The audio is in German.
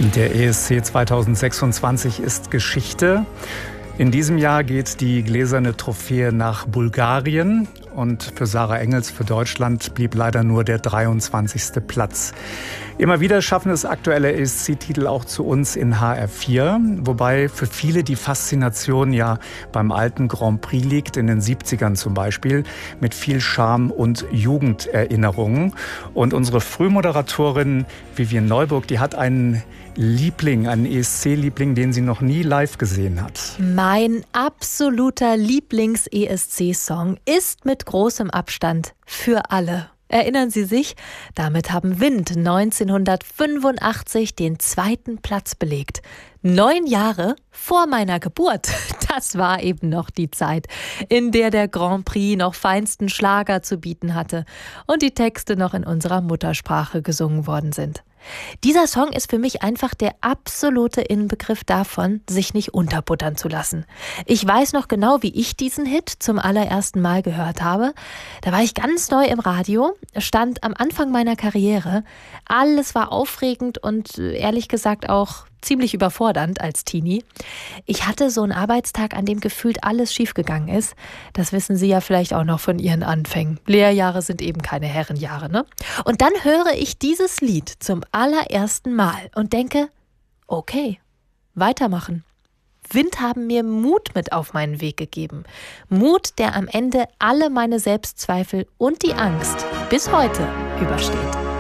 Der ESC 2026 ist Geschichte. In diesem Jahr geht die gläserne Trophäe nach Bulgarien und für Sarah Engels für Deutschland blieb leider nur der 23. Platz. Immer wieder schaffen es aktuelle ESC-Titel auch zu uns in HR4, wobei für viele die Faszination ja beim alten Grand Prix liegt, in den 70ern zum Beispiel, mit viel Charme und Jugenderinnerungen. Und unsere Frühmoderatorin Vivian Neuburg, die hat einen Liebling, einen ESC-Liebling, den sie noch nie live gesehen hat. Mein absoluter Lieblings-ESC-Song ist mit großem Abstand Für alle. Erinnern Sie sich? Damit haben Wind 1985 den 2. Platz belegt. 9 Jahre vor meiner Geburt. Das war eben noch die Zeit, in der der Grand Prix noch feinsten Schlager zu bieten hatte und die Texte noch in unserer Muttersprache gesungen worden sind. Dieser Song ist für mich einfach der absolute Inbegriff davon, sich nicht unterbuttern zu lassen. Ich weiß noch genau, wie ich diesen Hit zum allerersten Mal gehört habe. Da war ich ganz neu im Radio, stand am Anfang meiner Karriere. Alles war aufregend und ehrlich gesagt auch ziemlich überfordernd als Teenie. Ich hatte so einen Arbeitstag, an dem gefühlt alles schiefgegangen ist. Das wissen Sie ja vielleicht auch noch von Ihren Anfängen. Lehrjahre sind eben keine Herrenjahre, ne? Und dann höre ich dieses Lied zum allerersten Mal und denke, okay, weitermachen. Wind haben mir Mut mit auf meinen Weg gegeben. Mut, der am Ende alle meine Selbstzweifel und die Angst bis heute übersteht.